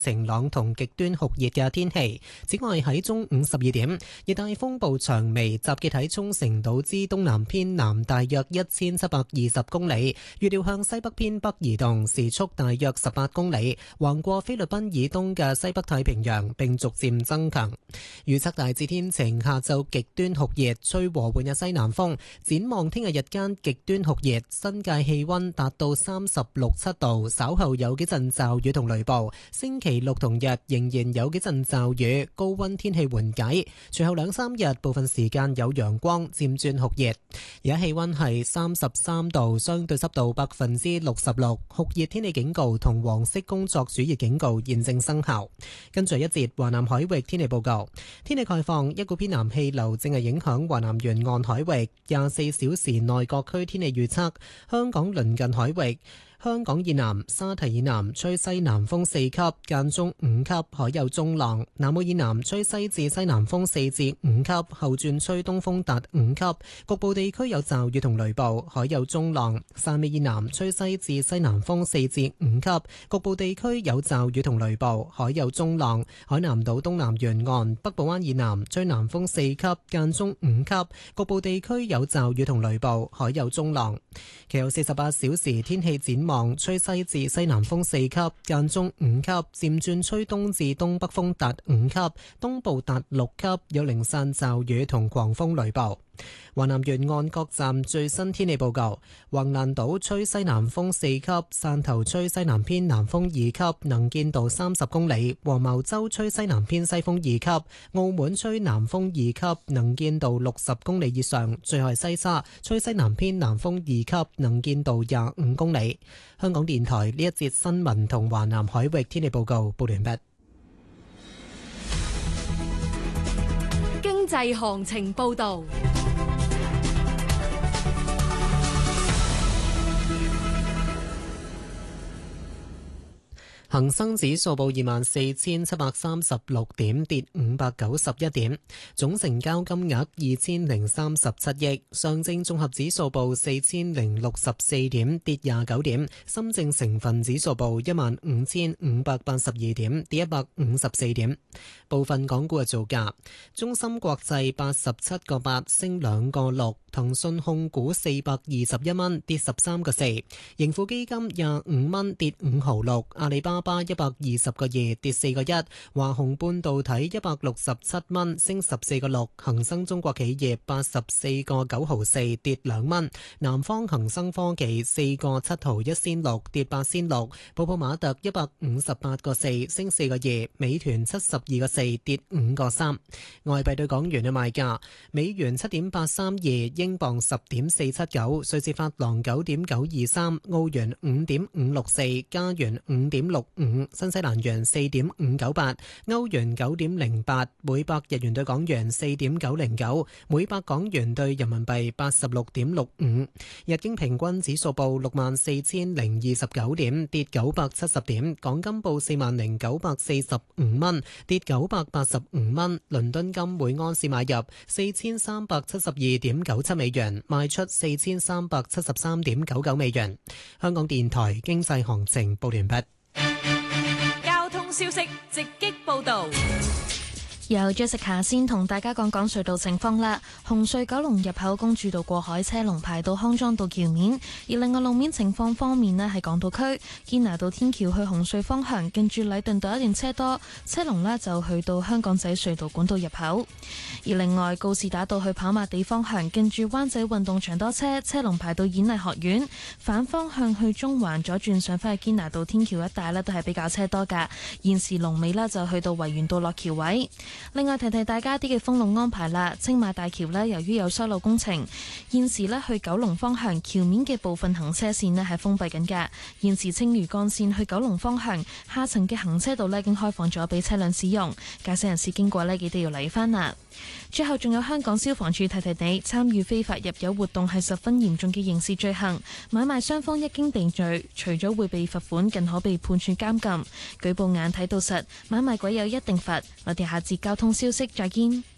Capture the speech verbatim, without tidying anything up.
晴朗同極端酷熱嘅天氣。此外，喺中午十二點，熱帶風暴長眉集結喺沖繩島之東南偏南大約一千七百二十公里，預料向西北偏北移動，時速大約十八公里，橫過菲律賓以東嘅西北太平洋，並逐漸增強。預測大致天晴，下晝極端酷熱，吹和緩嘅西南風。展望聽日日間極端酷熱，新界氣溫達到三十六七度，稍後有幾陣驟雨同雷暴。星期六同日仍然有幾陣驟雨，高溫天氣緩解。隨後兩三日部分時間有陽光，漸轉酷熱。而家氣溫係三十三度，相對濕度百分之六十六，酷熱天氣警告同黃色工作暑熱警告現正生效。跟住一節華南海域天氣報告。天氣概況，一股偏南氣流正係影響華南沿岸海域，廿四小時內各區天氣預測，香港鄰近海域。香港以南、沙堤以南吹西南風四級，間中五級，海有中浪；南澳以南吹西至西南風四至五級，後轉吹東風達五級，局部地區有驟雨同雷暴，海有中浪。汕尾以南吹西至西南風四至五級，局部地區有驟雨同雷暴，海有中浪。海南島東南沿岸、北部灣以南吹南風四級，間中五級，局部地區有驟雨同雷暴，海有中浪。其後四十八小時天氣展望，吹西至西南風四級，間中五級，漸轉吹東至東北風達五級，東部達六級，有零散驟雨同狂風雷暴。華南沿岸各站最新天氣報告：橫瀾島吹西南風四級，汕頭吹西南偏南風二級，能見度三十公里；黃茅洲吹西南偏西風二級，澳門吹南風二級，能見度六十公里以上；最後係西沙吹西南偏南風二級，能見度廿五公里。香港電台呢一節新聞同華南海域天氣報告報完畢。 經濟行情報道。 恒生指數報二萬四千七百三十六點，跌五百九十一點，總成交金額二千零三十七億。上證綜合指數報四千零六十四點，跌廿九點。深證成分指數報一萬五千五百八十二點，跌一百五十四點。部分港股嘅造價：中芯國際八十七個八，升兩個六；騰訊控股四百二十一蚊，跌十三個四；盈富基金廿五蚊，跌五毫六；阿里巴巴一百二十個二，跌四個一；華虹半導體一百六十七蚊，升十四個六；恒生中國企業八十四個九毫四，跌兩蚊；南方恒生科技四個七毫一仙六，跌八仙六；寶寶馬特一百五十八個四，升四個二；美團七十二個四，跌五個三。外幣對港元嘅賣價：美元七點八三二，英鎊十點四七九，瑞士法郎九點九二三，澳元五點五六四，加元五點六五，新西蘭元四點五九八，歐元九點零八，每百日元對港元四點九零九，每百港元對人民幣八十六點六五。日經平均指數報六萬四千零二十九點，跌九百七十點。港金報四萬零九百四十五蚊，跌九百八十五蚊。倫敦金每安士買入四千三百七十二點九七美元，賣出四千三百七十三點九九美元。香港電台經濟行情報完畢。 交通消息直擊報道。 由 Jessica 先同大家講講隧道情況啦。紅隧九龍入口公主道過海車龍排到康莊道橋面，而另外路面情況方面呢，係港島區堅拿道天橋去紅隧方向，近住禮頓道一段車多，車龍呢就去到香港仔隧道管道入口。而另外告士打道去跑馬地方向，近住灣仔運動場多車，車龍排到演藝學院。反方向去中環左轉上返去堅拿道天橋一帶呢，都係比較車多㗎。現時龍尾呢就去到維園道落橋位。另外提提大家啲嘅封路安排啦，青馬大橋呢，由於有修路工程，現時呢去九龍方向橋面嘅部分行車線呢係封閉緊㗎。現時青嶼幹線去九龍方向下層嘅行車道呢已經開放咗俾車輛使用，駕駛人士經過呢記得要留意返啦。最後仲有香港消防處提提你，參與非法入油活動係十分嚴重嘅刑事罪行，買賣雙方一經定罪，除咗會被罰款，更可被判處監禁。舉報眼睇到實，買賣鬼有一定罰。我哋下節交通消息再見。